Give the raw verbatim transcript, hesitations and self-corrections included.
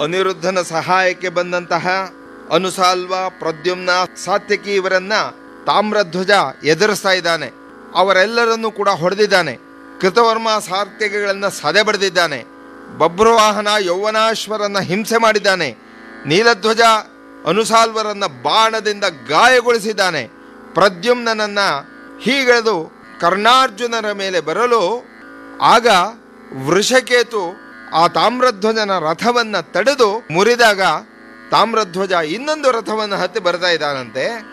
ಅನಿರುದ್ಧನ ಸಹಾಯಕ್ಕೆ ಬಂದಂತಹ ಅನುಸಾಲ್ವ, ಪ್ರದ್ಯುಮ್ನ, ಸಾತ್ಯಕಿ ಇವರನ್ನ ತಾಮ್ರಧ್ವಜ ಎದುರಿಸ್ತಾ ಇದ್ದಾನೆ. ಅವರೆಲ್ಲರನ್ನೂ ಕೂಡ ಹೊಡೆದಿದ್ದಾನೆ. ಕೃತವರ್ಮ ಸಾತ್ಯಕಿಗಳನ್ನು ಸದೆ ಬಡಿದಿದ್ದಾನೆ. ಬಭ್ರುವಾಹನ ಯೌವನಾಶ್ವರನ್ನ ಹಿಂಸೆ ಮಾಡಿದ್ದಾನೆ. ನೀಲಧ್ವಜ ಅನುಸಾಲ್ವರನ್ನ ಬಾಣದಿಂದ ಗಾಯಗೊಳಿಸಿದ್ದಾನೆ. ಪ್ರದ್ಯುಮ್ನನ್ನ ಹೀಗೆಳೆದು ಕರ್ಣಾರ್ಜುನರ ಮೇಲೆ ಬರಲು ಆಗ ವೃಷಕೇತು ಆ ತಾಮ್ರಧ್ವಜನ ರಥವನ್ನ ತಡೆದು ಮುರಿದಾಗ ತಾಮ್ರಧ್ವಜ ಇನ್ನೊಂದು ರಥವನ್ನು ಹತ್ತಿ ಬರ್ತಾ ಇದ್ದಾನಂತೆ.